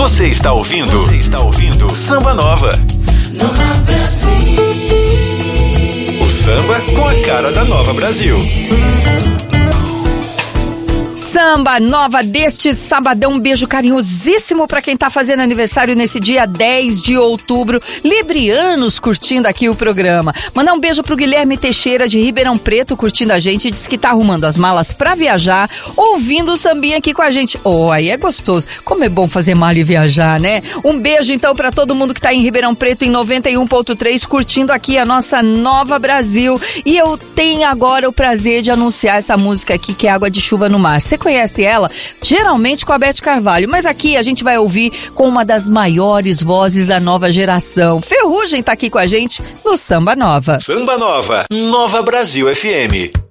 Você está ouvindo Samba Nova. Nova Brasil. O samba com a cara da Nova Brasil. Samba Nova deste sabadão, um beijo carinhosíssimo pra quem tá fazendo aniversário nesse dia 10 de outubro, librianos curtindo aqui o programa. Mandar um beijo pro Guilherme Teixeira de Ribeirão Preto curtindo a gente, diz que tá arrumando as malas pra viajar, ouvindo o sambinha aqui com a gente. Oh, aí é gostoso, como é bom fazer mala e viajar, né? Um beijo então pra todo mundo que tá em Ribeirão Preto em 91.3 curtindo aqui a nossa Nova Brasil. E eu tenho agora o prazer de anunciar essa música aqui que é Água de Chuva no Mar. Você conhece ela? Geralmente com a Beth Carvalho, mas aqui a gente vai ouvir com uma das maiores vozes da nova geração. Ferrugem tá aqui com a gente no Samba Nova. Samba Nova, Nova Brasil FM.